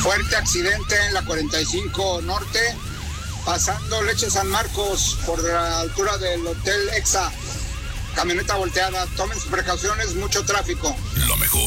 Fuerte accidente en la 45 Norte, pasando Leche San Marcos por la altura del Hotel Exa. Camioneta volteada, tomen sus precauciones, mucho tráfico. Lo mejor.